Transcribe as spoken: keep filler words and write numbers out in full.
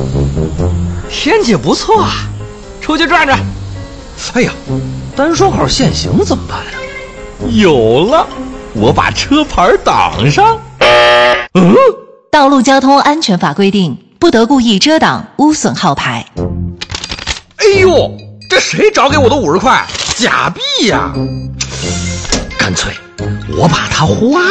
天气不错啊，出去转转。 哎呀，单双号限行怎么办呀？ 有了，我把车牌挡上。 嗯， 道路交通安全法规定，不得故意遮挡、污损号牌。 哎呦，这谁找给我的五十块？假币呀！干脆我把它花